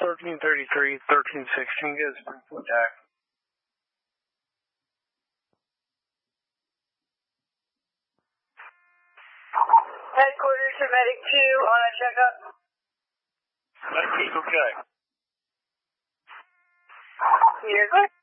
1333, 1316, get a Springfield attack. Headquarters to Medic 2 on a checkup. Medic 2's okay. You're good.